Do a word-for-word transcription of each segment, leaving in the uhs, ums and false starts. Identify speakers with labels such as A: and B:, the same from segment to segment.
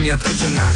A: yang tercengang.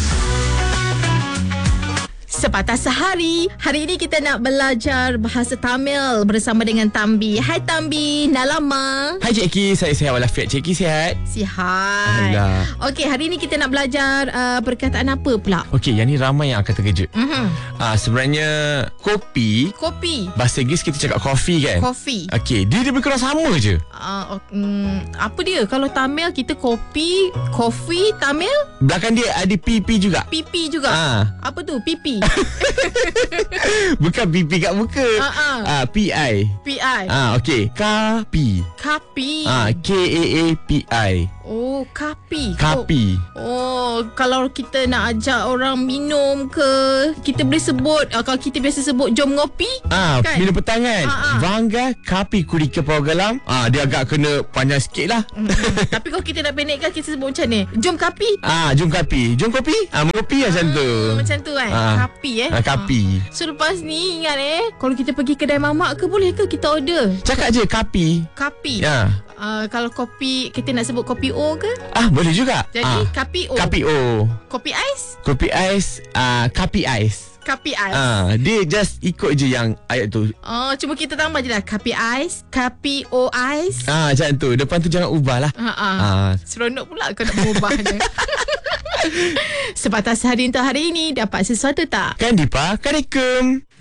B: Sepatah Sehari. Hari ini kita nak belajar bahasa Tamil bersama dengan Tambi. Hai Tambi, dah lama.
C: Hai Cikki, saya sihat walafiat. Cikki sihat?
B: Sihat.
C: Alhamdulillah.
B: Okey, hari ini kita nak belajar uh, perkataan apa pula?
C: Okey, yang ni ramai yang akan terkejut.
B: Mm-hmm.
C: Ah, sebenarnya kopi,
B: Kopi.
C: bahasa Inggeris kita cakap coffee kan?
B: Kopi.
C: Okey, dia lebih kurang sama je.
B: Uh, ok- mm, apa dia? Kalau Tamil kita kopi, kopi, Tamil
C: Belakang dia ada P P juga.
B: pipi juga.
C: Ah.
B: Apa tu? Pipi.
C: Bukan P P kat muka.
B: Ah, ah.
C: Ah, P I.
B: P I.
C: Ah, okey. Kapi.
B: Kapi.
C: Ah, K A A P I.
B: Oh, kapi.
C: Kapi.
B: Oh, oh, kalau kita nak ajak orang minum ke, kita boleh sebut, uh, kalau kita biasa sebut jom ngopi.
C: Ah,
B: kan?
C: minum petang kan?
B: Ah, ah.
C: Vanga kapi kurika pawagalam. Ah, dia agak kena panjang sikit lah.
B: Mm-hmm. Tapi kalau kita nak pendekkan, kita sebut macam ni. Jom kapi.
C: Ah, jom kapi. Jom kopi. Ah, mengopi lah macam tu.
B: Hmm, macam tu kan.
C: Ah.
B: Kapi eh.
C: Ah, kapi.
B: Ah. So lepas ni ingat eh, kalau kita pergi kedai mamak ke, boleh ke kita order
C: Cakap je kapi.
B: kapi?
C: Ya.
B: Uh, kalau kopi, kita nak sebut kopi O ke?
C: Ah, boleh juga.
B: Jadi
C: ah.
B: kapi O.
C: Kapi O.
B: Kopi ais?
C: Kopi ais. Ah, kapi ais.
B: Kapi ais.
C: Ah, dia just ikut je yang ayat tu.
B: Oh, cuma kita tambah je lah. Kapi ais, kapi O ais.
C: Ah, macam tu. Depan tu jangan ubah lah.
B: Ha ah.
C: Ah.
B: Seronok pula kau nak mengubahnya. Sepatah Sehari untuk hari ini, dapat sesuatu tak?
C: Kan Dipa? Assalamualaikum.